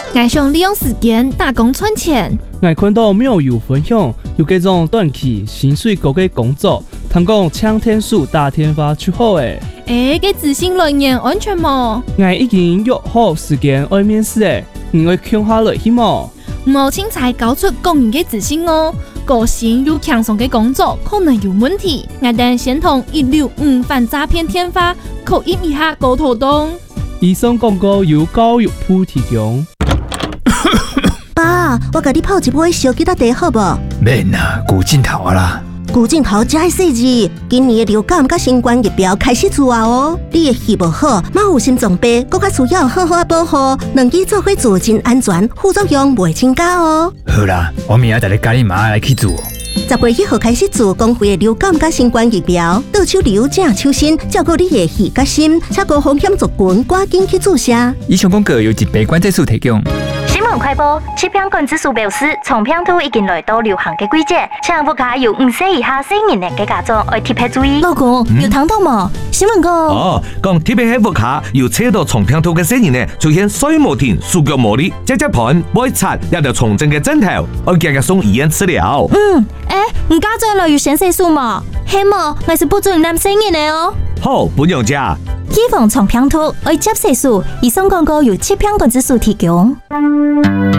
我想利用時間打工賺錢。 我看到廟友分享有這種短期薪水高嘅工作，聽講搶天數打天發出好誒。 嘅資訊來源安全冇？ 我已經約好時間愛面試誒，你會搶下來去冇？ 冇凊彩交出個人嘅資訊哦，個性又輕鬆嘅工作可能有問題。我等先同165反詐騙電話確認一下溝通洞。 以上廣告由教育部提供。 爸，我甲你泡一杯燒雞仔茶好無？ 免啦，舊鏡頭啊啦。 舊鏡頭才會細字，今年的流感甲新冠疫苗開始做啊哦。你的肺無好，貓有心臟病，佫較需要好好保護，兩劑做伙做真安全，副作用袂增加哦。 好啦，我明仔帶你家己媽來去做。 10月1號開始做公費的流感甲新冠疫苗，倒手流正手心，照顧你的肺甲心，且高風險族群趕緊去注射。 以上廣告由疾病管制署提供。 新聞快報：疾病管制署表示，從病毒已經來到流行嘅季節，請覆蓋有5歲以下成人嘅家長要特別注意。 老公，有聽到冇？新聞講講特別喺屋下要測到從病毒嘅成人呢，出現水無停、手腳無力、隻盤、背擦，一條重症嘅症頭，我建議送醫院治療。 唔家長來要先食素嘛？希望我是不准男成人嘅哦。 好，本樣食。 預防從病毒，要接食素。以上廣告由疾病管制署提供。